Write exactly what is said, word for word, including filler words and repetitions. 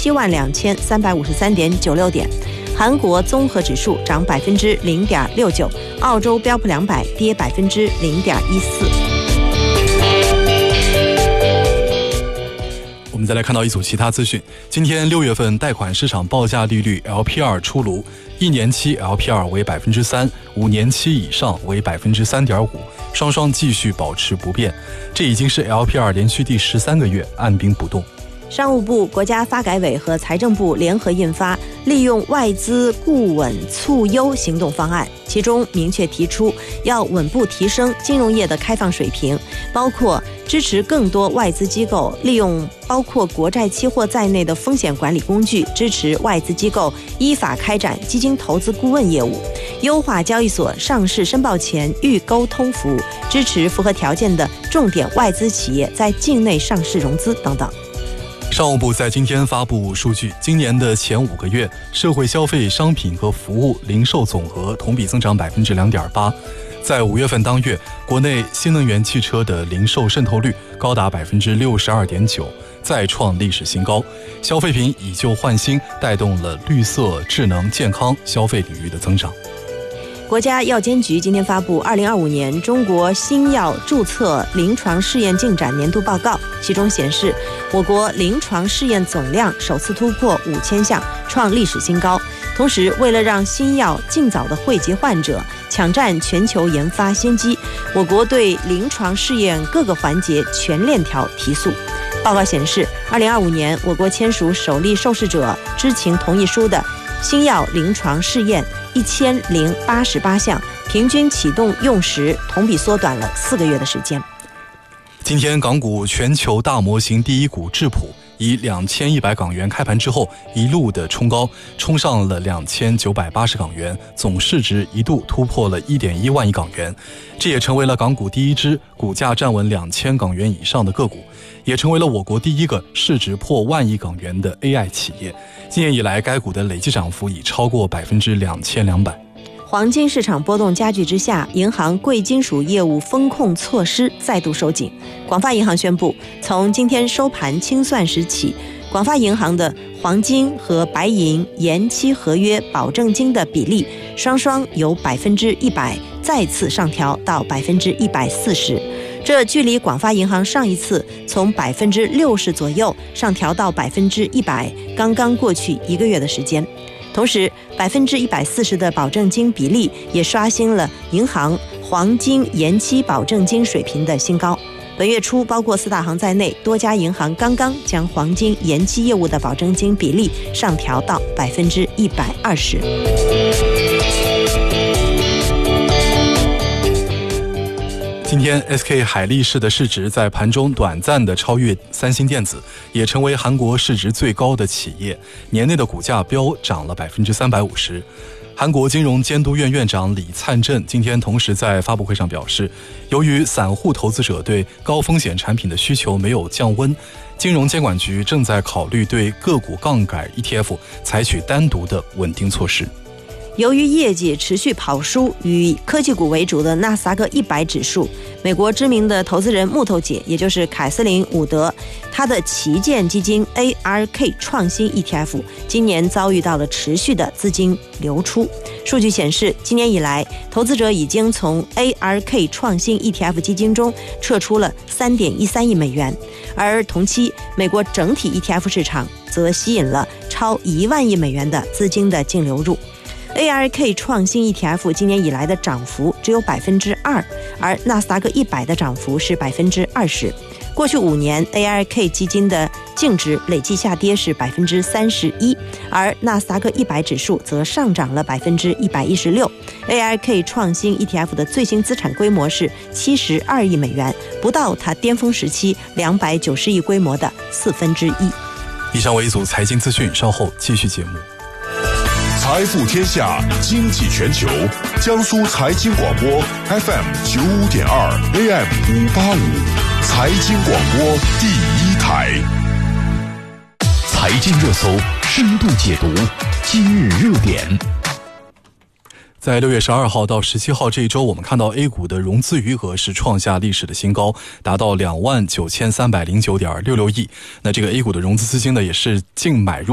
七万两千三百五十三点九六点。韩国综合指数涨百分之零点六九，澳洲标普两百跌百分之零点一四。 我们再来看到一组其他资讯。今天六月份贷款市场报价利率 L P R 出炉，一年期 L P R 为百分之三，五年期以上为百分之三点五，双双继续保持不变。这已经是 L P R 连续第十三个月按兵不动。 商务部、国家发改委和财政部联合印发利用外资固稳促优行动方案，其中明确提出要稳步提升金融业的开放水平，包括支持更多外资机构利用包括国债期货在内的风险管理工具，支持外资机构依法开展基金投资顾问业务，优化交易所上市申报前预沟通服务，支持符合条件的重点外资企业在境内上市融资等等。 商务部在今天发布数据，今年的前五个月，社会消费商品和服务零售总额同比增长百分之两点八。在五月份当月，国内新能源汽车的零售渗透率高达百分之六十二点九，再创历史新高。消费品以旧换新，带动了绿色、智能、健康消费领域的增长。 国家药监局今天发布二零二五年中国新药注册临床试验进展年度报告，其中显示，我国临床试验总量首次突破五千项，创历史新高。同时，为了让新药尽早的惠及患者，抢占全球研发先机，我国对临床试验各个环节全链条提速。报告显示，二零二五年我国签署首例受试者知情同意书的新药临床试验一千零八十八项，平均启动用时同比缩短了四个月的时间。 今天港股全球大模型第一股智普以两千一百港元开盘之后，一路的冲高，冲上了两千九百八十港元，总市值一度突破了一点一万亿港元。这也成为了港股第一支股价站稳两千港元以上的个股，也成为了我国第一个市值破万亿港元的 A I 企业。今年以来，该股的累计涨幅已超过百分之两千两百。 黄金市场波动加剧之下，银行贵金属业务风控措施再度收紧。广发银行宣布，从今天收盘清算时起，广发银行的黄金和白银延期合约保证金的比例双双由百分之一百再次上调到百分之一百四十。这距离广发银行上一次从百分之六十左右上调到百分之一百，刚刚过去一个月的时间。同时，百分之一百四十的保证金比例也刷新了银行黄金延期保证金水平的新高。本月初，包括四大行在内，多家银行刚刚将黄金延期业务的保证金比例上调到百分之一百二十。 今天 S K 海力士的市值在盘中短暂的超越三星电子，也成为韩国市值最高的企业，年内的股价飙涨了百分之三百五十。韩国金融监督院院长李灿振今天同时在发布会上表示，由于散户投资者对高风险产品的需求没有降温，金融监管局正在考虑对个股杠杆 E T F 采取单独的稳定措施。 由于业绩持续跑输以科技股为主的纳斯达克一百指数，美国知名的投资人木头姐，也就是凯瑟琳·伍德，她的旗舰基金 A R K 创新 E T F 今年遭遇到了持续的资金流出。数据显示，今年以来，投资者已经从 A R K 创新 E T F 基金中撤出了 三点一三亿美元，而同期美国整体 E T F 市场则吸引了超一万亿美元的资金的净流入。A R K 创新 E T F 今年以来的涨幅只有百分之二，而纳斯达克一百的涨幅是百分之二十。过去五年 A R K 基金的净值累计下跌是百分之三十一，而纳斯达克一百指数则上涨了百分之一百一十六。A R K 创新 E T F 的最新资产规模是七十二亿美元，不到它巅峰时期两百九十亿规模的四分之一。 以上为一组财经资讯，稍后继续节目。 财富天下，经济全球，江苏财经广播 F M 九五点二 A M 五八五，财经广播第一台。 财经热搜，深度解读，今日热点。 在六月十二号到十七号这一周，我们看到 A 股的融资余额是创下历史的新高，达到两万九千三百零九点六六亿。那这个 A 股的融资资金呢，也是净买入